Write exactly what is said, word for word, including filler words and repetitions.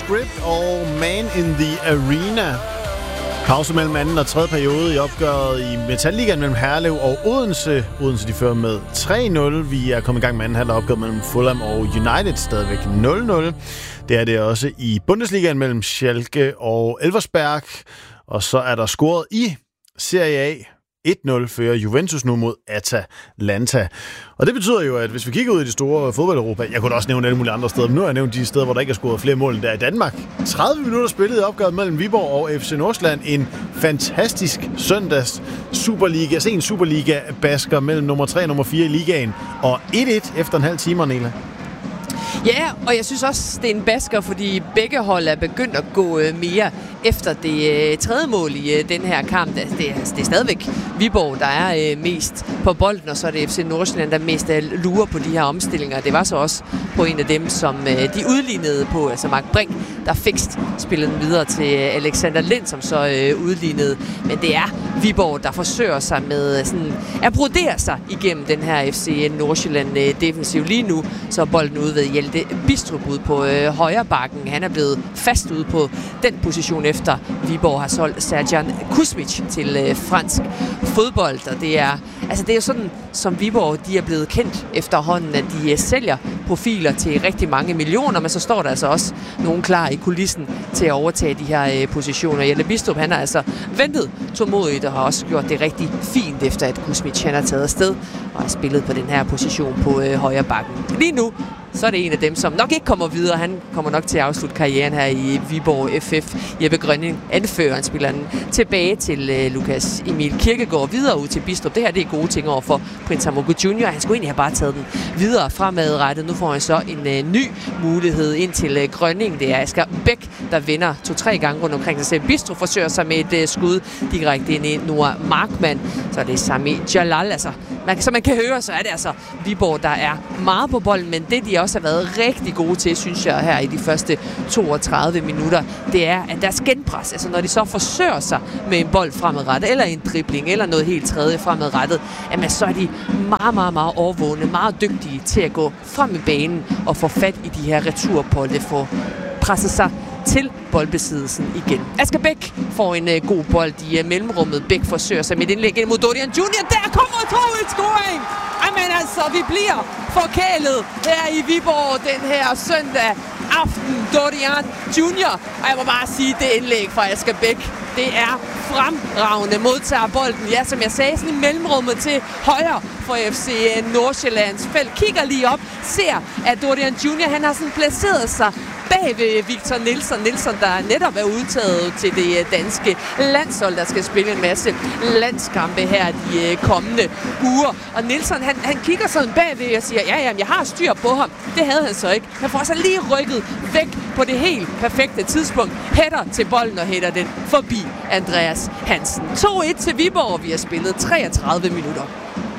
Script og Man in the Arena. Pause mellem anden og tredje periode i opgøret i Metalligaen mellem Herlev og Odense. Odense de fører med tre nul. Vi er kommet i gang med anden halvleg opgøret mellem Fulham og United, stadigvæk nul nul. Det er det også i Bundesligaen mellem Schalke og Elversberg. Og så er der scoret i Serie A. et nul fører Juventus nu mod Atalanta. Og det betyder jo, at hvis vi kigger ud i de store fodbold-Europa, jeg kunne da også nævne alle mulige andre steder, men nu har jeg nævnt de steder, hvor der ikke er scoret flere mål end der i Danmark. tredive minutter spillet i opgøret mellem Viborg og F C Nordsjælland. En fantastisk søndags Superliga, altså en Superliga-basker mellem nummer tre og nummer fire i ligaen. Og et et efter en halv time, Nela. Ja, og jeg synes også, det er en basker, fordi begge hold er begyndt at gå øh, mere efter det øh, tredje mål i øh, den her kamp. Det, det, det er stadigvæk Viborg, der er øh, mest på bolden, og så er det F C Nordsjælland, der mest øh, lurer på de her omstillinger. Det var så også på en af dem, som øh, de udlignede på, altså Mark Brink, der fikst spillede den videre til øh, Alexander Lind, som så øh, udlignede. Men det er Viborg, der forsøger sig med sådan, at brodere sig igennem den her F C Nordsjælland øh, defensiv. Lige nu så er bolden ude ved Hjelte Bistrup ude på øh, højre bakken. Han er blevet fast ude på den position, efter Viborg har solgt Serjan Kuzmic til øh, fransk fodbold. Og det er, altså det er jo sådan, som Viborg de er blevet kendt efterhånden, at de øh, sælger profiler til rigtig mange millioner, men så står der altså også nogen klar i kulissen til at overtage de her øh, positioner. Hjelte Bistrup, han har altså ventet tålmodigt og har også gjort det rigtig fint, efter at Kuzmic han har taget afsted og har spillet på den her position på øh, højre bakken. Lige nu så er det en af dem, som nok ikke kommer videre. Han kommer nok til at afslutte karrieren her i Viborg F F. Jeppe Grønning, anføreren, spiller den tilbage til uh, Lukas Emil Kirkegaard, videre ud til Bistrup. Det her det er gode ting over for Prince Amogo junior Han skulle egentlig have bare taget den videre fremadrettet. Nu får han så en uh, ny mulighed ind til uh, Grønning. Det er Asger Bæk, der vinder to-tre gange rundt omkring sig selv. Bistrup forsøger sig med et uh, skud direkte ind i Noah Markmann. Så er det Sami Jalal. Altså, man, som man kan høre, så er det altså Viborg, der er meget på bolden, men det de også har været rigtig gode til, synes jeg, her i de første toogtredive minutter, det er, at deres genpres, altså når de så forsøger sig med en bold fremadrettet, eller en dribling, eller noget helt tredje fremadrettet, jamen så er de meget, meget, meget overvågne, meget dygtige til at gå frem i banen og få fat i de her returbolde, få presset sig til boldbesiddelsen igen. Asger Bæk får en uh, god bold i uh, mellemrummet. Bæk forsøger sig med et indlæg ind mod Dorian junior Der kommer to et-scoring! Jamen altså, vi bliver forkælet her i Viborg den her søndag aften. Dorian junior Og jeg må bare sige, det indlæg fra Asger Bæk, det er fremragende. Modtager bolden, ja, som jeg sagde, sådan i mellemrummet til højre for F C Nordsjællands felt. Kigger lige op, ser, at Dorian junior han har sådan placeret sig bag ved Victor Nilsson. Nilsson, der netop er udtaget til det danske landshold, der skal spille en masse landskampe her de kommende uger. Og Nilsson, han, han kigger sådan bagved og siger, ja, ja, jeg har styr på ham. Det havde han så ikke. Han får så lige rykket væk på det helt perfekte tidspunkt. Hætter til bolden og hætter den forbi Andreas Hansen. to et til Viborg, og vi har spillet treogtredive minutter.